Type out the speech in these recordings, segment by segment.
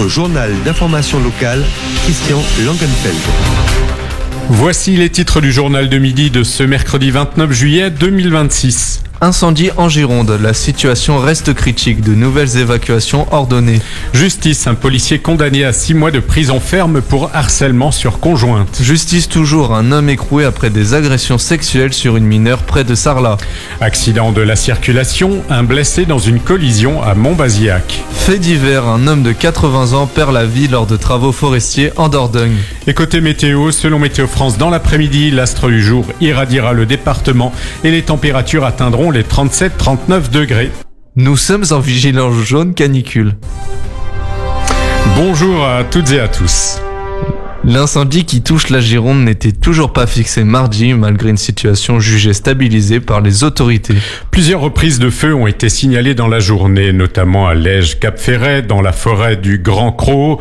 votre journal d'information locale, Christian Langenfeld. Voici les titres du journal de midi de ce mercredi 29 juillet 2026. Incendie en Gironde, la situation reste critique, de nouvelles évacuations ordonnées. Justice, un policier condamné à 6 mois de prison ferme pour harcèlement sur conjointe. Justice toujours, un homme écroué après des agressions sexuelles sur une mineure près de Sarlat. Accident de la circulation, un blessé dans une collision à Montbazillac. Fait divers, un homme de 80 ans perd la vie lors de travaux forestiers en Dordogne. Et côté météo, selon Météo France, dans l'après-midi, l'astre du jour irradiera le département et les températures atteindront les 37-39 degrés. Nous sommes en vigilance jaune canicule. Bonjour à toutes et à tous. L'incendie qui touche la Gironde n'était toujours pas fixé mardi, malgré une situation jugée stabilisée par les autorités. Plusieurs reprises de feu ont été signalées dans la journée, notamment à Lège-Cap-Ferret, dans la forêt du Grand Croc,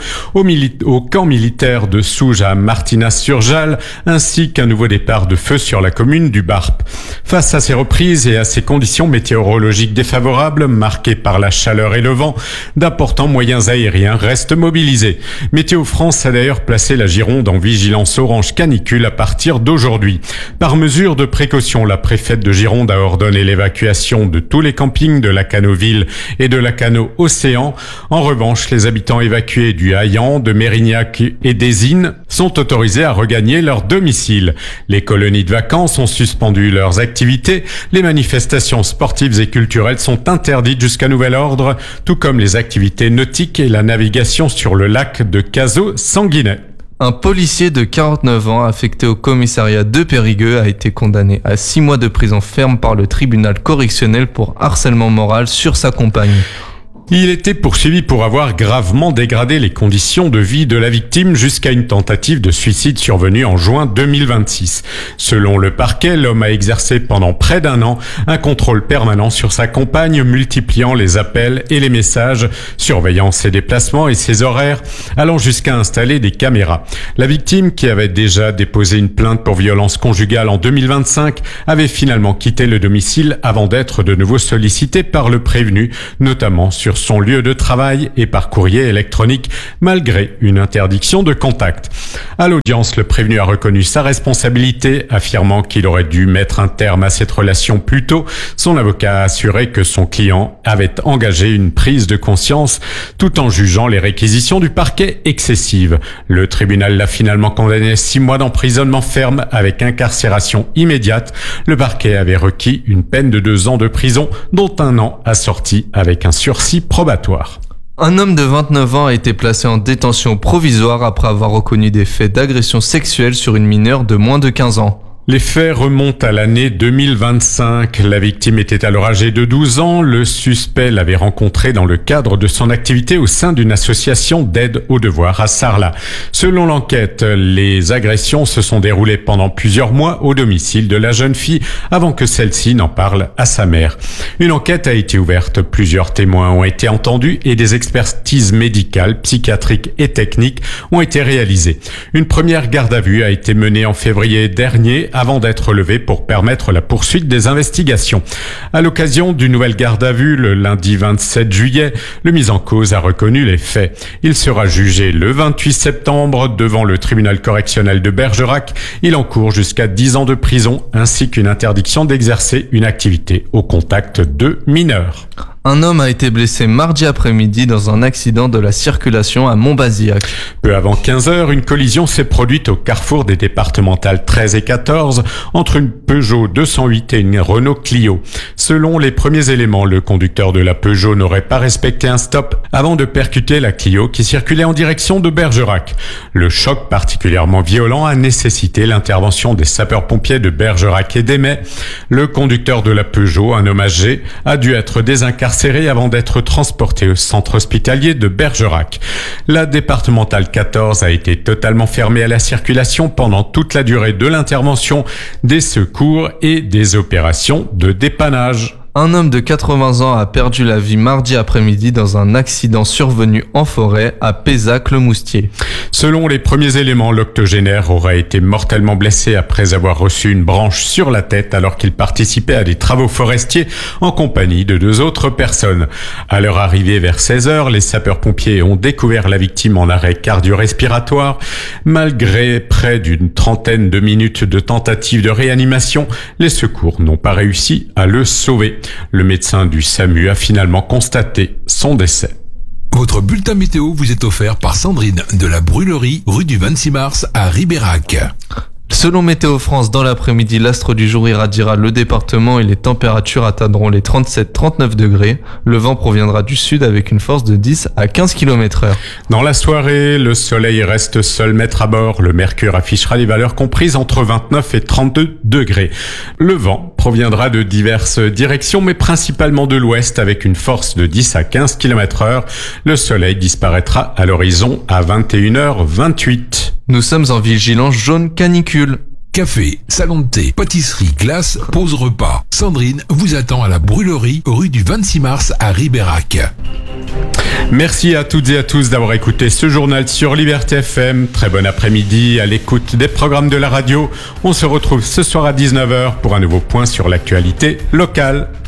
au camp militaire de Souges à Martinas-sur-Jalles, ainsi qu'un nouveau départ de feu sur la commune du Barp. Face à ces reprises et à ces conditions météorologiques défavorables, marquées par la chaleur et le vent, d'importants moyens aériens restent mobilisés. Météo France a d'ailleurs placé la Gironde en vigilance orange canicule à partir d'aujourd'hui. Par mesure de précaution, la préfète de Gironde a ordonné l'évacuation de tous les campings de Lacanau-Ville et de Lacanau-Océan. En revanche, les habitants évacués du Haillan, de Mérignac et d'Ezine sont autorisés à regagner leur domicile. Les colonies de vacances ont suspendu leurs activités. Les manifestations sportives et culturelles sont interdites jusqu'à nouvel ordre, tout comme les activités nautiques et la navigation sur le lac de Cazaux-Sanguinet. Un policier de 49 ans affecté au commissariat de Périgueux a été condamné à 6 mois de prison ferme par le tribunal correctionnel pour harcèlement moral sur sa compagne. Il était poursuivi pour avoir gravement dégradé les conditions de vie de la victime jusqu'à une tentative de suicide survenue en juin 2026. Selon le parquet, l'homme a exercé pendant près d'un an un contrôle permanent sur sa compagne, multipliant les appels et les messages, surveillant ses déplacements et ses horaires, allant jusqu'à installer des caméras. La victime, qui avait déjà déposé une plainte pour violence conjugale en 2025, avait finalement quitté le domicile avant d'être de nouveau sollicitée par le prévenu, notamment sur son lieu de travail et par courrier électronique, malgré une interdiction de contact. À l'audience, le prévenu a reconnu sa responsabilité, affirmant qu'il aurait dû mettre un terme à cette relation plus tôt. Son avocat a assuré que son client avait engagé une prise de conscience, tout en jugeant les réquisitions du parquet excessives. Le tribunal l'a finalement condamné à 6 mois d'emprisonnement ferme avec incarcération immédiate. Le parquet avait requis une peine de 2 ans de prison, dont 1 an assorti avec un sursis probatoire. Un homme de 29 ans a été placé en détention provisoire après avoir reconnu des faits d'agression sexuelle sur une mineure de moins de 15 ans. Les faits remontent à l'année 2025. La victime était alors âgée de 12 ans. Le suspect l'avait rencontrée dans le cadre de son activité au sein d'une association d'aide aux devoirs à Sarlat. Selon l'enquête, les agressions se sont déroulées pendant plusieurs mois au domicile de la jeune fille avant que celle-ci n'en parle à sa mère. Une enquête a été ouverte, plusieurs témoins ont été entendus et des expertises médicales, psychiatriques et techniques ont été réalisées. Une première garde à vue a été menée en février dernier avant d'être levé pour permettre la poursuite des investigations. À l'occasion d'une nouvelle garde à vue, le lundi 27 juillet, le mis en cause a reconnu les faits. Il sera jugé le 28 septembre devant le tribunal correctionnel de Bergerac. Il encourt jusqu'à 10 ans de prison ainsi qu'une interdiction d'exercer une activité au contact de mineurs. Un homme a été blessé mardi après-midi dans un accident de la circulation à Montbazillac. Peu avant 15h, une collision s'est produite au carrefour des départementales 13 et 14 entre une Peugeot 208 et une Renault Clio. Selon les premiers éléments, le conducteur de la Peugeot n'aurait pas respecté un stop avant de percuter la Clio qui circulait en direction de Bergerac. Le choc particulièrement violent a nécessité l'intervention des sapeurs-pompiers de Bergerac et d'Eymet. Le conducteur de la Peugeot, un homme âgé, a dû être désincarcéré avant d'être transporté au centre hospitalier de Bergerac. La départementale 14 a été totalement fermée à la circulation pendant toute la durée de l'intervention, des secours et des opérations de dépannage. Un homme de 80 ans a perdu la vie mardi après-midi dans un accident survenu en forêt à Pézac-le-Moustier. Selon les premiers éléments, l'octogénaire aurait été mortellement blessé après avoir reçu une branche sur la tête alors qu'il participait à des travaux forestiers en compagnie de 2 autres personnes. À leur arrivée vers 16h, les sapeurs-pompiers ont découvert la victime en arrêt cardio-respiratoire. Malgré près d'une trentaine de minutes de tentative de réanimation, les secours n'ont pas réussi à le sauver. Le médecin du SAMU a finalement constaté son décès. Votre bulletin météo vous est offert par Sandrine de la Brûlerie, rue du 26 mars à Ribérac. Selon Météo France, dans l'après-midi, l'astre du jour irradiera le département et les températures atteindront les 37-39 degrés. Le vent proviendra du sud avec une force de 10 à 15 km/h. Dans la soirée, le soleil reste seul maître à bord. Le mercure affichera des valeurs comprises entre 29 et 32 degrés. Le vent proviendra de diverses directions, mais principalement de l'ouest avec une force de 10 à 15 km/h. Le soleil disparaîtra à l'horizon à 21h28. Nous sommes en vigilance jaune canicule. Café, salon de thé, pâtisserie, glace, pause repas. Sandrine vous attend à la Brûlerie, rue du 26 mars à Ribérac. Merci à toutes et à tous d'avoir écouté ce journal sur Liberté FM. Très bon après-midi à l'écoute des programmes de la radio. On se retrouve ce soir à 19h pour un nouveau point sur l'actualité locale.